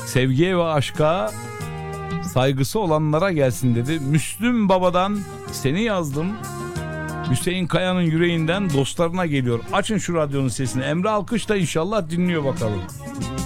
Sevgiye ve aşka saygısı olanlara gelsin dedi. Müslüm Baba'dan seni yazdım. Hüseyin Kaya'nın yüreğinden dostlarına geliyor. Açın şu radyonun sesini. Emre Alkış da inşallah dinliyor bakalım.